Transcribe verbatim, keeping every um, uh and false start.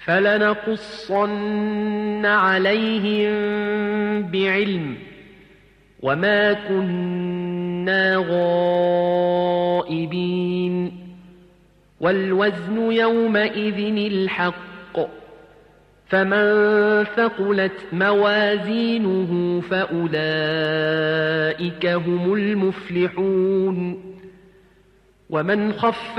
فلنقصن عليهم بعلم وما كنا غائبين والوزن يومئذ الحق فمن ثقلت موازينه فأولئك هم المفلحون ومن خفت